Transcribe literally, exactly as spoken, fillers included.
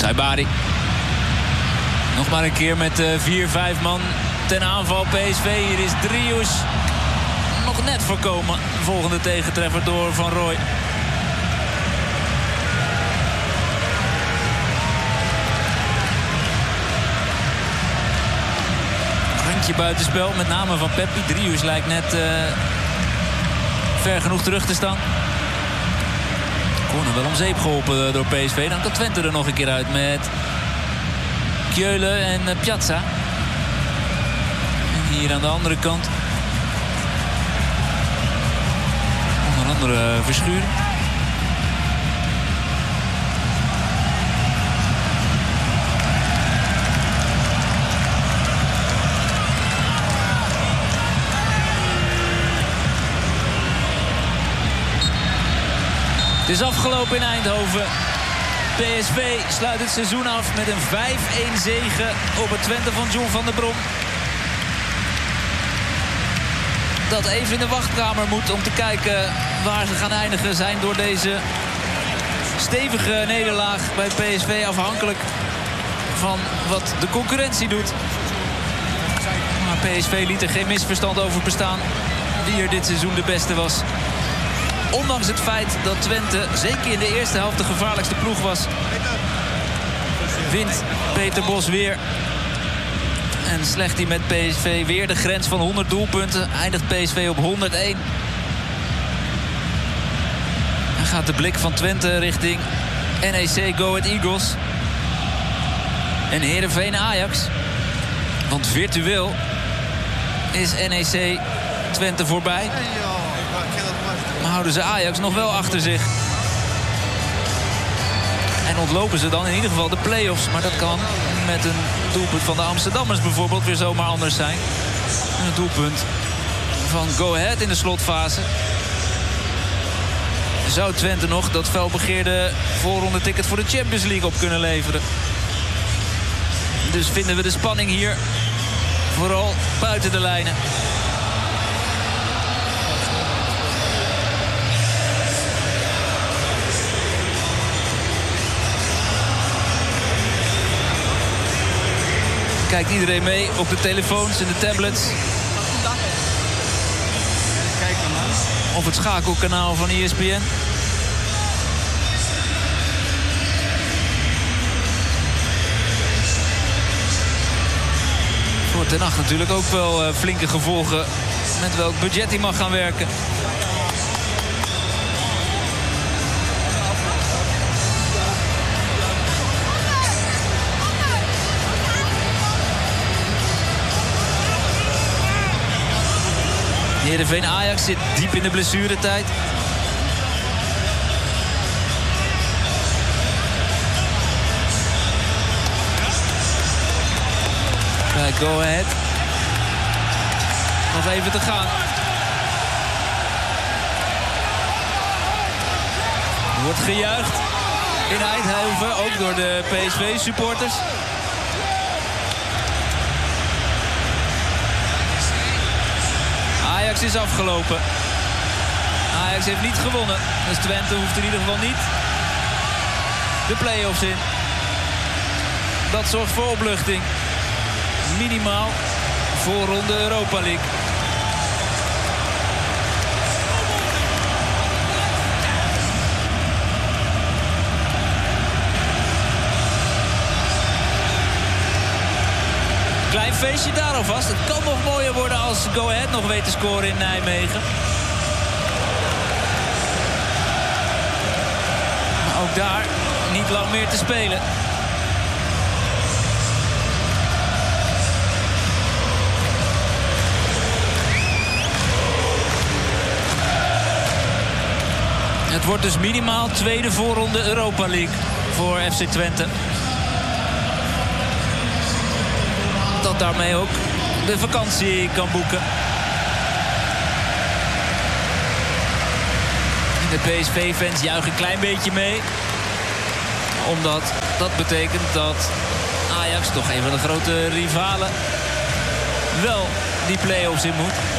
Saibari. Nog maar een keer met uh, vier, vijf man ten aanval P S V. Hier is Driouche nog net voorkomen. Volgende tegentreffer door Van Rooij. Randje buitenspel, met name van Peppi. Driouche lijkt net uh, ver genoeg terug te staan. Corner wel om zeep geholpen door P S V. Dan kan Twente er nog een keer uit met Keulen en uh, Piazza. En hier aan de andere kant onder andere uh, Verschuren. Het is afgelopen in Eindhoven. P S V sluit het seizoen af met een vijf-een zege op het Twente van John van der Brom. Dat even in de wachtkamer moet om te kijken waar ze gaan eindigen. Zijn door deze stevige nederlaag bij P S V afhankelijk van wat de concurrentie doet. Maar P S V liet er geen misverstand over bestaan wie er dit seizoen de beste was. Ondanks het feit dat Twente zeker in de eerste helft de gevaarlijkste ploeg was, wint Peter Bos weer. En slecht hij met P S V weer de grens van honderd doelpunten. Eindigt P S V op honderdéén. En gaat de blik van Twente richting N E C Go Ahead Eagles. En Heerenveen Ajax. Want virtueel is N E C Twente voorbij. Maar houden ze Ajax nog wel achter zich. En ontlopen ze dan in ieder geval de play-offs. Maar dat kan met een doelpunt van de Amsterdammers bijvoorbeeld weer zomaar anders zijn. En het doelpunt van Go Ahead in de slotfase. Zou Twente nog dat felbegeerde voorronde ticket voor de Champions League op kunnen leveren. Dus vinden we de spanning hier vooral buiten de lijnen. Kijkt iedereen mee op de telefoons en de tablets. Of het schakelkanaal van E S P N. Voor Ten Hag natuurlijk ook wel uh, flinke gevolgen met welk budget hij mag gaan werken. Heerenveen Ajax zit diep in de blessuretijd. Bij Go Ahead. Nog even te gaan. Er wordt gejuicht in Eindhoven, ook door de P S V-supporters. Ajax is afgelopen. Ajax heeft niet gewonnen. Dus Twente hoeft in ieder geval niet de play-offs in. Dat zorgt voor opluchting. Minimaal voorronde Europa League. Klein feestje daar alvast. Het kan nog mooier worden als Go Ahead nog weet te scoren in Nijmegen. Maar ook daar niet lang meer te spelen. Het wordt dus minimaal tweede voorronde Europa League voor F C Twente. Dat daarmee ook de vakantie kan boeken. De P S V-fans juichen een klein beetje mee. Omdat dat betekent dat Ajax, toch een van de grote rivalen, wel die play-offs in moet.